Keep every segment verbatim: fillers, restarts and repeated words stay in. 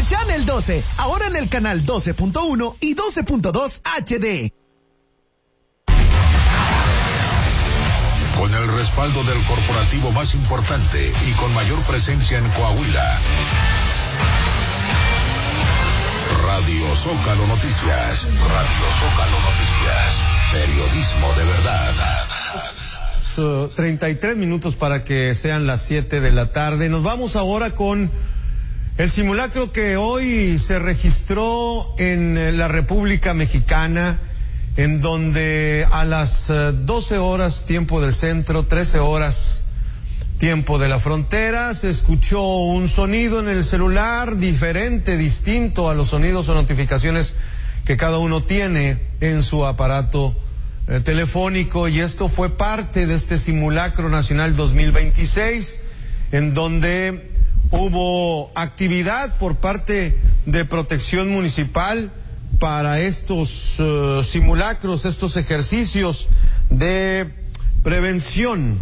Channel doce, ahora en el canal doce punto uno y doce punto dos H D. Con el respaldo del corporativo más importante y con mayor presencia en Coahuila. Radio Zócalo Noticias. Radio Zócalo Noticias. Periodismo de verdad. Uh, treinta y tres minutos para que sean las siete de la tarde. Nos vamos ahora con el simulacro que hoy se registró en la República Mexicana, en donde a las doce horas tiempo del centro, trece horas tiempo de la frontera, se escuchó un sonido en el celular diferente, distinto a los sonidos o notificaciones que cada uno tiene en su aparato eh, telefónico, y esto fue parte de este simulacro nacional dos mil veintiséis, en donde hubo actividad por parte de Protección Municipal para estos uh, simulacros, estos ejercicios de prevención.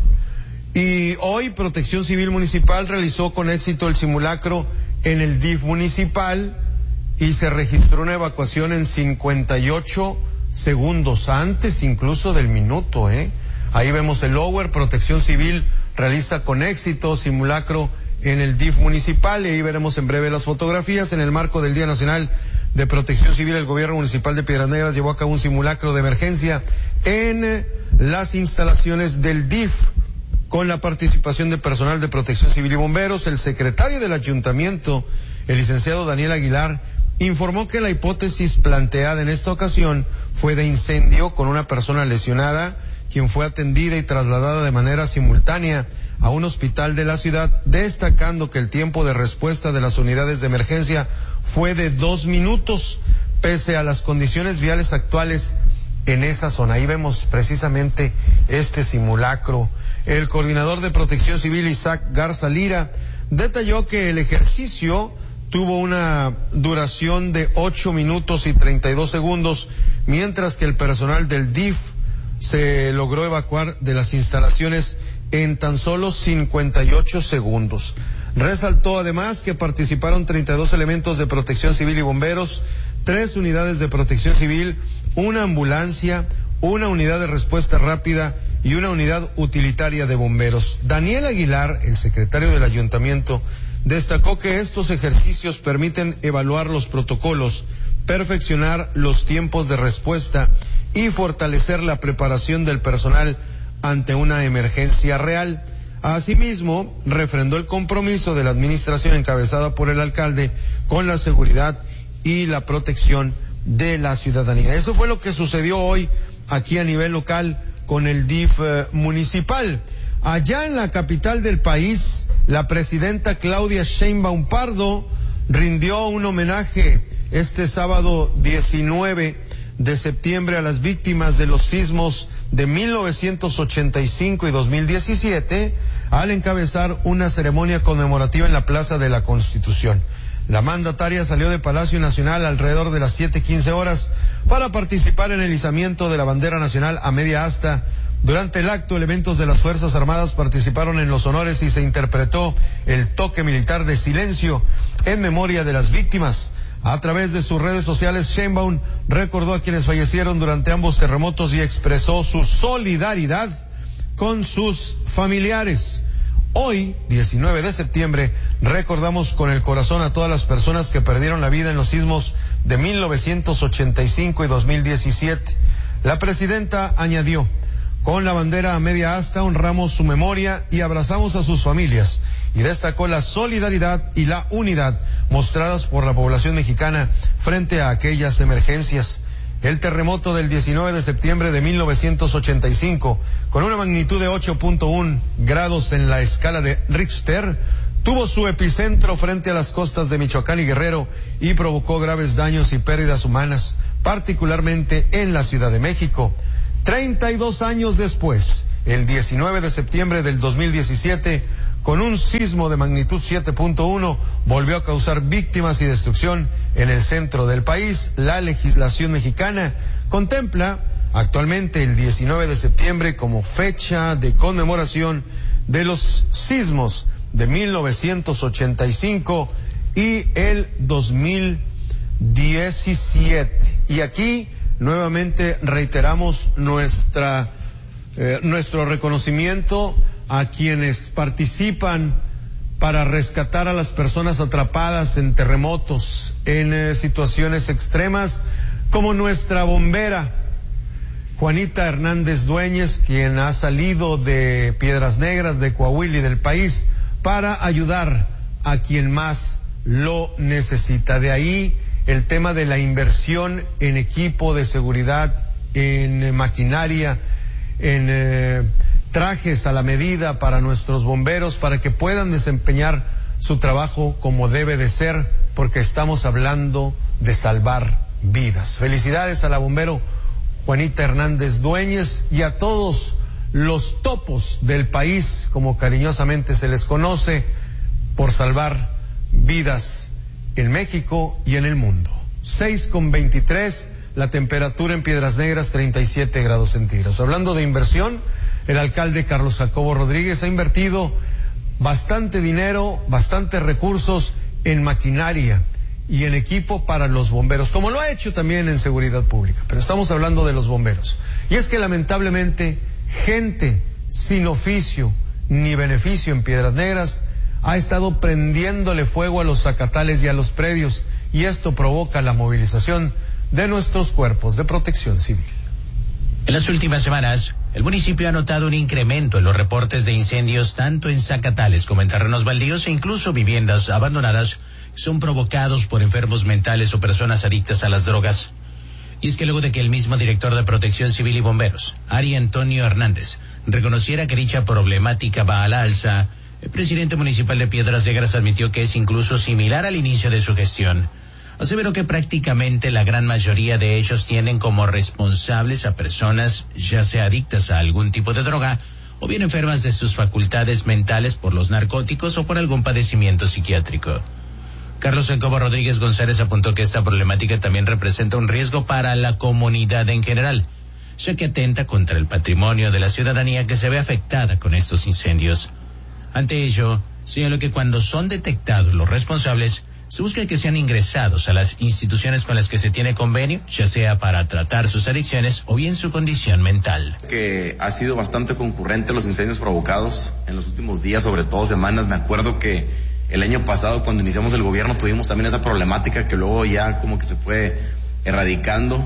Y hoy Protección Civil Municipal realizó con éxito el simulacro en el D I F municipal y se registró una evacuación en cincuenta y ocho segundos, antes incluso del minuto, ¿eh? Ahí vemos el lower. Protección Civil realiza con éxito simulacro en el D I F municipal, y ahí veremos en breve las fotografías. En el marco del Día Nacional de Protección Civil, el gobierno municipal de Piedras Negras llevó a cabo un simulacro de emergencia en las instalaciones del D I F, con la participación de personal de Protección Civil y bomberos. El secretario del ayuntamiento, el licenciado Daniel Aguilar, informó que la hipótesis planteada en esta ocasión fue de incendio con una persona lesionada, quien fue atendida y trasladada de manera simultánea a un hospital de la ciudad, destacando que el tiempo de respuesta de las unidades de emergencia fue de dos minutos, pese a las condiciones viales actuales en esa zona. Ahí vemos precisamente este simulacro. El coordinador de Protección Civil, Isaac Garza Lira, detalló que el ejercicio tuvo una duración de ocho minutos y treinta y dos segundos, mientras que el personal del D I F se logró evacuar de las instalaciones en tan solo cincuenta y ocho segundos. Resaltó además que participaron treinta y dos elementos de Protección Civil y bomberos, tres unidades de Protección Civil, una ambulancia, una unidad de respuesta rápida y una unidad utilitaria de bomberos. Daniel Aguilar, el secretario del ayuntamiento, destacó que estos ejercicios permiten evaluar los protocolos, perfeccionar los tiempos de respuesta y fortalecer la preparación del personal ante una emergencia real. Asimismo, refrendó el compromiso de la administración encabezada por el alcalde con la seguridad y la protección de la ciudadanía. Eso fue lo que sucedió hoy aquí a nivel local con el D I F eh, municipal. Allá en la capital del país, la presidenta Claudia Sheinbaum Pardo rindió un homenaje este sábado diecinueve de septiembre a las víctimas de los sismos de mil novecientos ochenta y cinco y dos mil diecisiete, al encabezar una ceremonia conmemorativa en la Plaza de la Constitución. La mandataria salió de Palacio Nacional alrededor de las siete quince horas para participar en el izamiento de la bandera nacional a media asta. Durante el acto, elementos de las Fuerzas Armadas participaron en los honores y se interpretó el toque militar de silencio en memoria de las víctimas. A través de sus redes sociales, Sheinbaum recordó a quienes fallecieron durante ambos terremotos y expresó su solidaridad con sus familiares. Hoy, diecinueve de septiembre, recordamos con el corazón a todas las personas que perdieron la vida en los sismos de mil novecientos ochenta y cinco y dos mil diecisiete. La presidenta añadió: con la bandera a media asta honramos su memoria y abrazamos a sus familias, y destacó la solidaridad y la unidad mostradas por la población mexicana frente a aquellas emergencias. El terremoto del diecinueve de septiembre de mil novecientos ochenta y cinco, con una magnitud de ocho punto uno grados en la escala de Richter, tuvo su epicentro frente a las costas de Michoacán y Guerrero y provocó graves daños y pérdidas humanas, particularmente en la Ciudad de México. Treinta y dos años después, el diecinueve de septiembre del dos mil diecisiete, con un sismo de magnitud siete punto uno, volvió a causar víctimas y destrucción en el centro del país. La legislación mexicana contempla actualmente el diecinueve de septiembre como fecha de conmemoración de los sismos de mil novecientos ochenta y cinco y el dos mil diecisiete. Y aquí nuevamente reiteramos nuestra eh, nuestro reconocimiento a quienes participan para rescatar a las personas atrapadas en terremotos, en eh, situaciones extremas, como nuestra bombera Juanita Hernández Dueñez, quien ha salido de Piedras Negras, de Coahuila y del país para ayudar a quien más lo necesita. De ahí el tema de la inversión en equipo de seguridad, en eh, maquinaria, en eh, trajes a la medida para nuestros bomberos, para que puedan desempeñar su trabajo como debe de ser, porque estamos hablando de salvar vidas. Felicidades a la bombero Juanita Hernández Dueñez y a todos los topos del país, como cariñosamente se les conoce, por salvar vidas en México y en el mundo. seis con veintitrés, la temperatura en Piedras Negras, treinta y siete grados centígrados. Hablando de inversión, el alcalde Carlos Jacobo Rodríguez ha invertido bastante dinero, bastantes recursos en maquinaria y en equipo para los bomberos, como lo ha hecho también en seguridad pública, pero estamos hablando de los bomberos. Y es que lamentablemente gente sin oficio ni beneficio en Piedras Negras ha estado prendiéndole fuego a los zacatales y a los predios, y esto provoca la movilización de nuestros cuerpos de protección civil. En las últimas semanas, el municipio ha notado un incremento en los reportes de incendios tanto en zacatales como en terrenos baldíos e incluso viviendas abandonadas que son provocados por enfermos mentales o personas adictas a las drogas. Y es que luego de que el mismo director de Protección Civil y Bomberos, Ari Antonio Hernández, reconociera que dicha problemática va a la alza, el presidente municipal de Piedras Negras admitió que es incluso similar al inicio de su gestión. Aseveró que prácticamente la gran mayoría de ellos tienen como responsables a personas ya sea adictas a algún tipo de droga o bien enfermas de sus facultades mentales por los narcóticos o por algún padecimiento psiquiátrico. Carlos Jacobo Rodríguez González apuntó que esta problemática también representa un riesgo para la comunidad en general, ya que atenta contra el patrimonio de la ciudadanía que se ve afectada con estos incendios. Ante ello, señaló que cuando son detectados los responsables, se busca que sean ingresados a las instituciones con las que se tiene convenio, ya sea para tratar sus adicciones o bien su condición mental. Que ha sido bastante concurrente los incendios provocados en los últimos días, sobre todo semanas. Me acuerdo que el año pasado, cuando iniciamos el gobierno, tuvimos también esa problemática que luego ya como que se fue erradicando,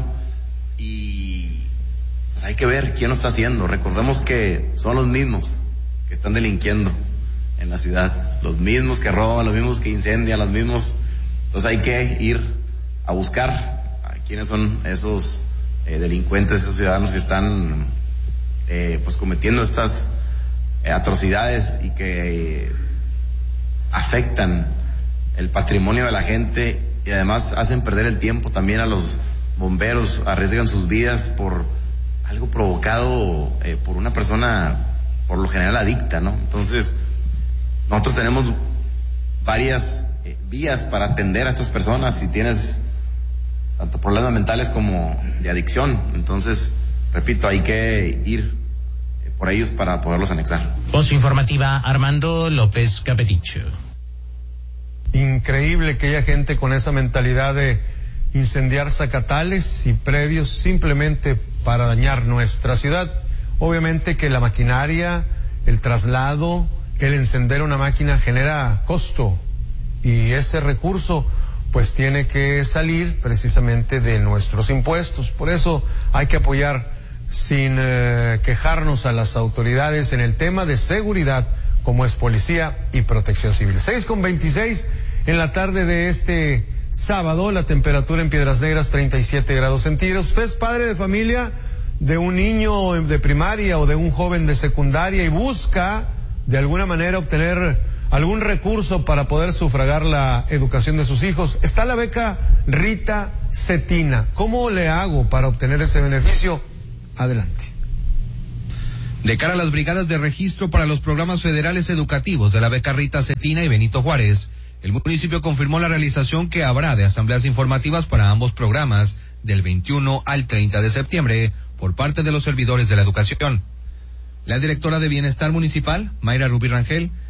y pues hay que ver quién lo está haciendo. Recordemos que son los mismos que están delinquiendo en la ciudad, los mismos que roban, los mismos que incendian, los mismos. Entonces hay que ir a buscar a quiénes son esos eh, delincuentes, esos ciudadanos que están eh, pues cometiendo estas eh, atrocidades y que eh, afectan el patrimonio de la gente, y además hacen perder el tiempo también a los bomberos, arriesgan sus vidas por algo provocado eh, por una persona por lo general adicta, ¿no? Entonces nosotros tenemos varias eh, vías para atender a estas personas si tienes tanto problemas mentales como de adicción. Entonces, repito, hay que ir eh, por ellos para poderlos anexar. Voz informativa, Armando López Capeticho. Increíble que haya gente con esa mentalidad de incendiar zacatales y predios simplemente para dañar nuestra ciudad. Obviamente que la maquinaria, el traslado, el encender una máquina genera costo, y ese recurso pues tiene que salir precisamente de nuestros impuestos. Por eso hay que apoyar sin eh, quejarnos a las autoridades en el tema de seguridad, como es Policía y Protección Civil. seis con veintiséis en la tarde de este sábado, la temperatura en Piedras Negras treinta y siete grados centígrados. Usted es padre de familia de un niño de primaria o de un joven de secundaria y busca de alguna manera obtener algún recurso para poder sufragar la educación de sus hijos. Está la beca Rita Cetina. ¿Cómo le hago para obtener ese beneficio? Adelante. De cara a las brigadas de registro para los programas federales educativos de la beca Rita Cetina y Benito Juárez, el municipio confirmó la realización que habrá de asambleas informativas para ambos programas del veintiuno al treinta de septiembre por parte de los servidores de la educación. La directora de Bienestar Municipal, Mayra Rubí Rangel,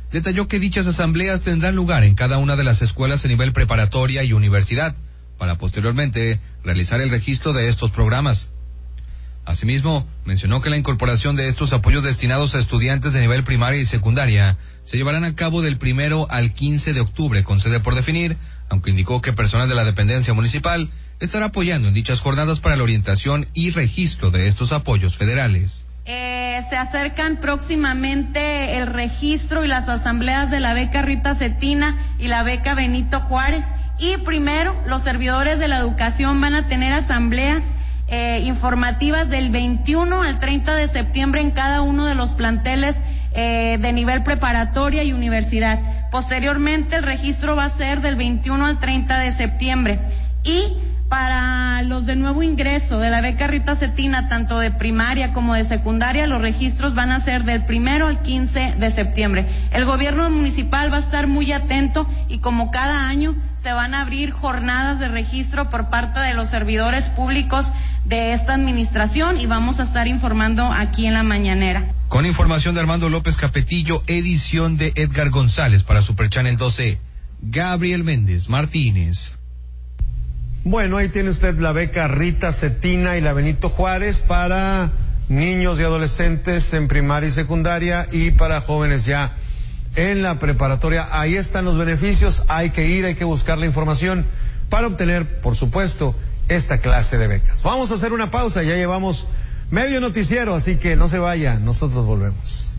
detalló que dichas asambleas tendrán lugar en cada una de las escuelas a nivel preparatoria y universidad, para posteriormente realizar el registro de estos programas. Asimismo, mencionó que la incorporación de estos apoyos destinados a estudiantes de nivel primaria y secundaria se llevarán a cabo del primero al quince de octubre, con sede por definir, aunque indicó que personal de la dependencia municipal estará apoyando en dichas jornadas para la orientación y registro de estos apoyos federales. Eh, se acercan próximamente el registro y las asambleas de la beca Rita Cetina y la beca Benito Juárez. Y primero, los servidores de la educación van a tener asambleas eh, informativas del veintiuno al treinta de septiembre en cada uno de los planteles eh, de nivel preparatoria y universidad. Posteriormente, el registro va a ser del veintiuno al treinta de septiembre. Y para los de nuevo ingreso de la beca Rita Cetina, tanto de primaria como de secundaria, los registros van a ser del primero al quince de septiembre. El gobierno municipal va a estar muy atento y como cada año se van a abrir jornadas de registro por parte de los servidores públicos de esta administración y vamos a estar informando aquí en la mañanera. Con información de Armando López Capetillo, edición de Edgar González para Super Channel doce, Gabriel Méndez Martínez. Bueno, ahí tiene usted la beca Rita Cetina y la Benito Juárez para niños y adolescentes en primaria y secundaria y para jóvenes ya en la preparatoria. Ahí están los beneficios, hay que ir, hay que buscar la información para obtener, por supuesto, esta clase de becas. Vamos a hacer una pausa, ya llevamos medio noticiero, así que no se vaya, nosotros volvemos.